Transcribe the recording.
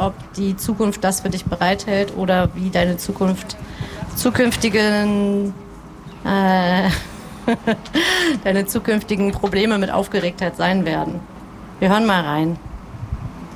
ob die Zukunft das für dich bereithält oder wie deine zukünftigen deine zukünftigen Probleme mit Aufgeregtheit sein werden. Wir hören mal rein.